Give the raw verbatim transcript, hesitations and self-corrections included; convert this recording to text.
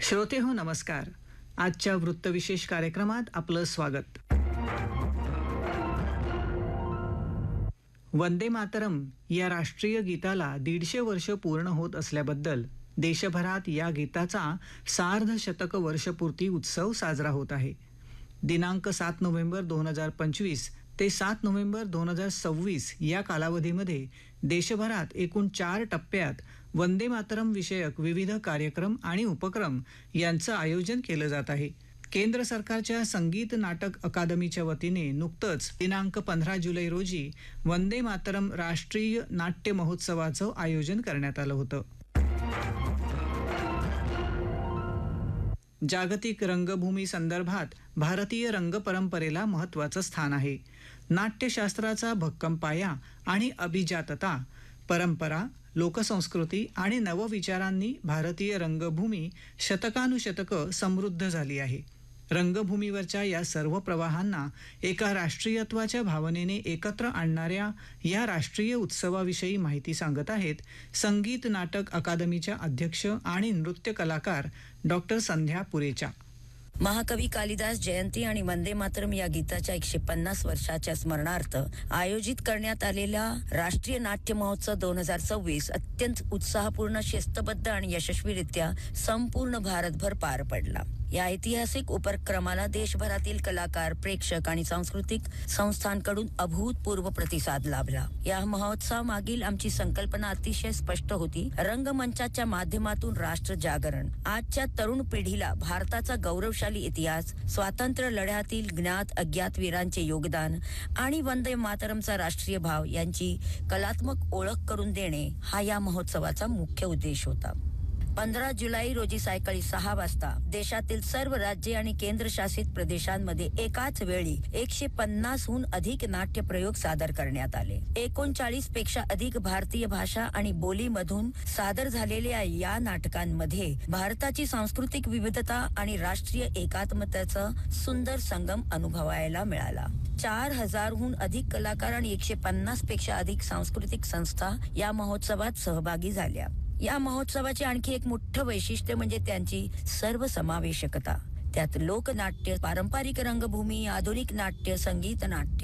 श्रोते हो नमस्कार. आजच्या वृत्तविशेष कार्यक्रमात आपलं स्वागत. वंदे मातरम या राष्ट्रीय गीताला दीडशे वर्ष पूर्ण होत असल्याबद्दल देशभरात या गीताचा सार्ध शतक वर्षपूर्ती उत्सव साजरा होत आहे. दिनांक सात नोव्हेंबर दोन हजार पंचवीस ते सात नोव्हेंबर दोन हजार सव्वीस या कालावधीमध्ये देशभरात एकूण चार टप्प्यात वंदे मातरम विषयक विविध कार्यक्रम आणि उपक्रम यांचं आयोजन केलं जात आहे. केंद्र सरकारच्या संगीत नाटक अकादमीच्या वतीने नुकतंच दिनांक पंधरा जुलै रोजी वंदे मातरम राष्ट्रीय नाट्य महोत्सवाचं आयोजन करण्यात आलं होतं. जागतिक रंगभूमी संदर्भात भारतीय रंग परंपरेला महत्त्वाचं स्थान आहे. नाट्यशास्त्राचा भक्कम पाया आणि अभिजातता, परंपरा, लोकसंस्कृती आणि नवविचारांनी भारतीय रंगभूमी शतकानुशतकं समृद्ध झाली आहे. रंगभूमीवरच्या या सर्व प्रवाहांना एका राष्ट्रीयत्वाच्या भावनेने एकत्र आणणाऱ्या या राष्ट्रीय उत्सवाविषयी माहिती सांगत आहेत संगीत नाटक अकादमीच्या अध्यक्ष आणि नृत्य कलाकार डॉक्टर संध्या पुरेचा. महाकवी कालिदास जयंती आणि वंदे मातरम या गीताच्या एकशे पन्नास वर्षाच्या स्मरणार्थ आयोजित करण्यात आलेला राष्ट्रीय नाट्य महोत्सव दोन हजार सव्वीस अत्यंत उत्साहपूर्ण, शिस्तबद्ध आणि यशस्वीरित्या संपूर्ण भारतभर पार पडला. या ऐतिहासिक उपक्रमाला देशभरातील कलाकार, प्रेक्षक आणि सांस्कृतिक संस्थांकडून अभूतपूर्व प्रतिसाद लाभला. या महोत्सवामागील आमची संकल्पना अतिशय स्पष्ट होती. रंगमंचाच्या माध्यमातून राष्ट्र जागरण, आजच्या तरुण पिढीला भारताचा गौरवशाली इतिहास, स्वातंत्र्य लढ्यातील ज्ञात अज्ञात वीरांचे योगदान आणि वंदे मातरमचा राष्ट्रीय भाव यांची कलात्मक ओळख करून देणे हा या महोत्सवाचा मुख्य उद्देश होता. पंधरा जुलै रोजी सायंकाळी सहा वाजता देशातील सर्व राज्ये आणि केंद्रशासित प्रदेशांमध्ये एकाच वेळी एकशे पन्नासहून अधिक नाट्य प्रयोग सादर करण्यात आले. एकोणचाळीस पेक्षा अधिक भारतीय भाषा आणि बोलीमधून सादर झालेल्या या नाटकांमध्ये भारताची सांस्कृतिक विविधता आणि राष्ट्रीय एकात्मतेचा सुंदर संगम अनुभवायला मिळाला. चार हजारहून अधिक कलाकार आणि एकशे पन्नास पेक्षा अधिक सांस्कृतिक संस्था या महोत्सवात सहभागी झाल्या. या महोत्सवाचे आणखी एक मोठं वैशिष्ट्य म्हणजे त्यांची सर्वसमावेशकता. त्यात लोकनाट्य, पारंपरिक रंगभूमी, आधुनिक नाट्य, संगीत नाट्य